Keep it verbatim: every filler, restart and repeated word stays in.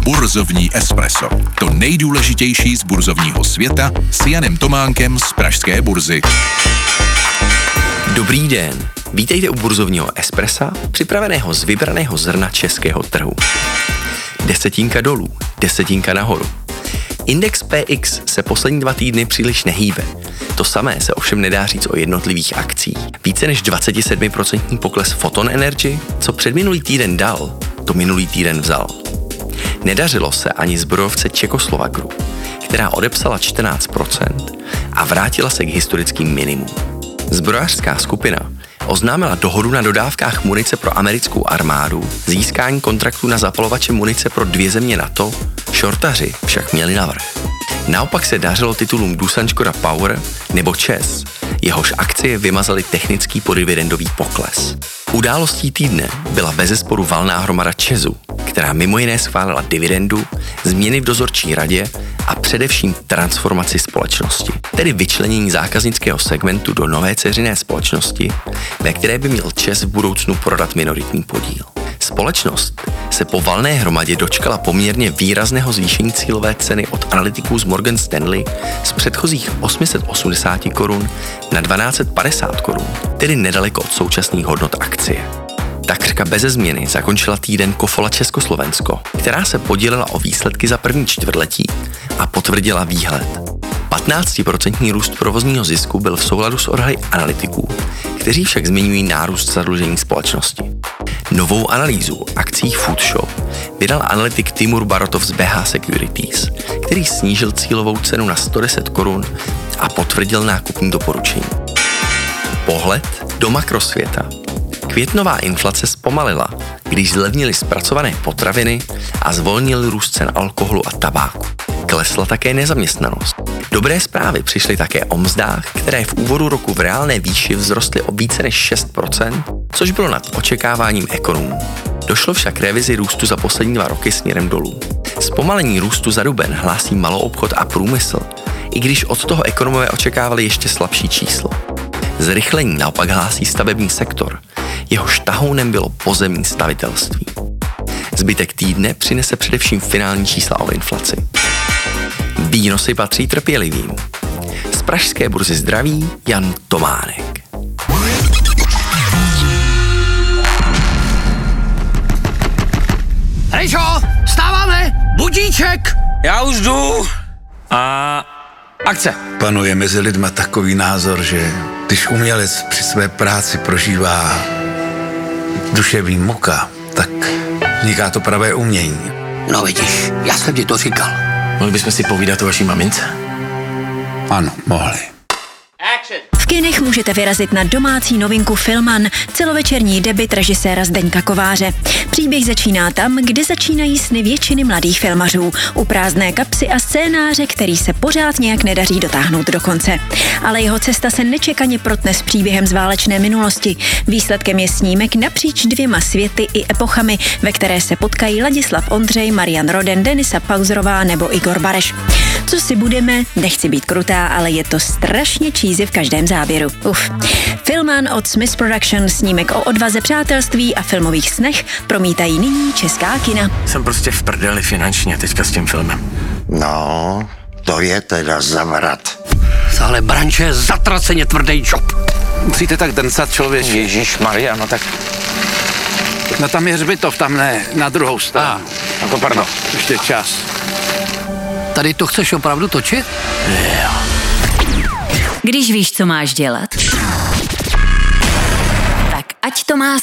Burzovní espresso. To nejdůležitější z burzovního světa s Janem Tománkem z pražské burzy. Dobrý den. Vítejte u burzovního espressa, připraveného z vybraného zrna českého trhu. Desetinka dolů, desetinka nahoru. Index P X se poslední dva týdny příliš nehýbe. To samé se ovšem nedá říct o jednotlivých akcích. Více než dvacet sedm procent pokles Photon Energy, co předminulý týden dal, to minulý týden vzal. Nedařilo se ani zbrojovce Czechoslovak Group, která odepsala čtrnáct procent a vrátila se k historickým minimům. Zbrojařská skupina oznámila dohodu na dodávkách munice pro americkou armádu, získání kontraktu na zapalovače munice pro dvě země NATO, šortaři však měli navrch. Naopak se dařilo titulům Doosan Škoda Power nebo ČEZ, jehož akcie vymazaly technický podividendový pokles. Událostí týdne byla bezesporu valná hromada ČEZu, která mimo jiné schválila dividendu, změny v dozorčí radě a především transformaci společnosti, tedy vyčlenění zákaznického segmentu do nové dceřiné společnosti, ve které by měl ČEZ v budoucnu prodat minoritní podíl. Společnost se po valné hromadě dočkala poměrně výrazného zvýšení cílové ceny od analytiků z Morgan Stanley z předchozích osm set osmdesát korun na dvanáct set padesát korun, tedy nedaleko od současných hodnot akcie. Takřka beze změny zakončila týden Kofola Československo, která se podílela o výsledky za první čtvrtletí a potvrdila výhled. patnáctiprocentní růst provozního zisku byl v souladu s odhady analytiků, kteří však zmiňují nárůst zadlužení společnosti. Novou analýzu akcí Food Shop vydal analytik Timur Barotov z B H Securities, který snížil cílovou cenu na sto deset korun a potvrdil nákupní doporučení. Pohled do makrosvěta. Květnová inflace zpomalila, když zlevnily zpracované potraviny a zvolnil růst cen alkoholu a tabáku. Klesla také nezaměstnanost. Dobré zprávy přišly také o mzdách, které v úvodu roku v reálné výši vzrostly o více než šest procent, což bylo nad očekáváním ekonomů. Došlo však k revizi růstu za poslední dva roky směrem dolů. Zpomalení růstu za duben hlásí maloobchod a průmysl, i když od toho ekonomové očekávali ještě slabší číslo. Zrychlení naopak hlásí stavební sektor, jehož tahounem bylo pozemní stavitelství. Zbytek týdne přinese především finální čísla o inflaci. Výnosy patří trpělivým. Z pražské burzy zdraví Jan Tománek. Rejčo, vstáváme! Budíček! Já už jdu. A akce. Panuje mezi lidma takový názor, že když umělec při své práci prožívá duševní muka, tak vzniká to pravé umění. No vidíš, já jsem ti to říkal. Mohli bychom si povídat o vaší mamince? Ano, mohli. V kinech můžete vyrazit na domácí novinku Filman, celovečerní debut režiséra Zdeňka Kováře. Příběh začíná tam, kde začínají sny většiny mladých filmařů, u prázdné kapsy a scénáře, který se pořád nějak nedaří dotáhnout do konce. Ale jeho cesta se nečekaně protne s příběhem z válečné minulosti. Výsledkem je snímek napříč dvěma světy i epochami, ve které se potkají Ladislav Ondřej, Marian Roden, Denisa Pauzerová nebo Igor Bareš. Co si budeme, nechci být krutá, ale je to strašně cheesy v každém záběru. Uf. Filman od Smith Production, snímek o odvaze, přátelství a filmových snech promítají nyní česká kina. Jsem prostě v prdeli finančně teďka s tím filmem. No, to je teda zavrat. Sále branče je zatraceně tvrdý job. Musíte tak drncat, člověče. Ježišmarja, no tak... No tam je hřbitov, tam ne, na druhou stranu. A, jako pardon. Ještě čas. Tady to chceš opravdu točit? Jo. Když víš, co máš dělat, tak ať to má